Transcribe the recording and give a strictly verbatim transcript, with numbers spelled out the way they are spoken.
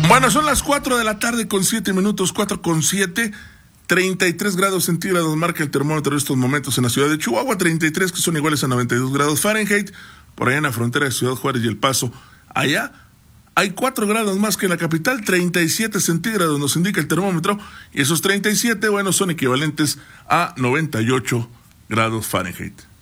Bueno, son las cuatro de la tarde con siete minutos, cuatro con siete, treinta y tres grados centígrados marca el termómetro en estos momentos en la ciudad de Chihuahua, treinta y tres que son iguales a noventa y dos grados Fahrenheit, por allá en la frontera de Ciudad Juárez y El Paso. Allá hay cuatro grados más que en la capital, treinta y siete centígrados nos indica el termómetro, y esos treinta y siete, bueno, son equivalentes a noventa y ocho grados Fahrenheit.